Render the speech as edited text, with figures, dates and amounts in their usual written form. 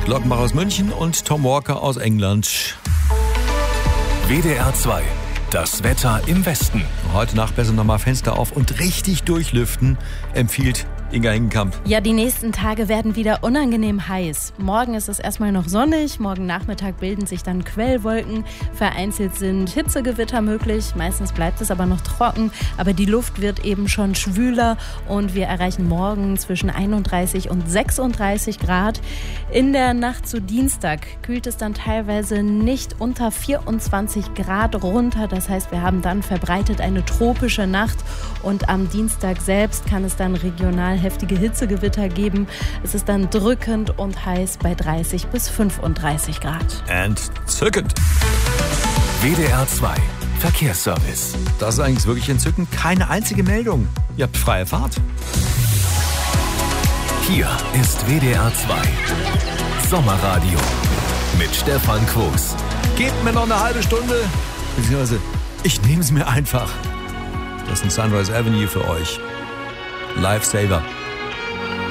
Glockenbach aus München und Tom Walker aus England. WDR 2, das Wetter im Westen. Heute Nacht besser nochmal Fenster auf und richtig durchlüften, empfiehlt Inga Hingenkamp. Ja, die nächsten Tage werden wieder unangenehm heiß. Morgen ist es erstmal noch sonnig, morgen Nachmittag bilden sich dann Quellwolken. Vereinzelt sind Hitzegewitter möglich, meistens bleibt es aber noch trocken. Aber die Luft wird eben schon schwüler und wir erreichen morgen zwischen 31 und 36 Grad. In der Nacht zu Dienstag kühlt es dann teilweise nicht unter 24 Grad runter. Das heißt, wir haben dann verbreitet eine tropische Nacht und am Dienstag selbst kann es dann regional heftige Hitzegewitter geben. Es ist dann drückend und heiß bei 30 bis 35 Grad. Entzückend. WDR 2, Verkehrsservice. Das ist eigentlich wirklich entzückend. Keine einzige Meldung. Ihr habt freie Fahrt. Hier ist WDR 2, Sommerradio mit Stefan Quos. Gebt mir noch eine halbe Stunde. Beziehungsweise, ich nehme es mir einfach. Das ist ein Sunrise Avenue für euch. Lifesaver.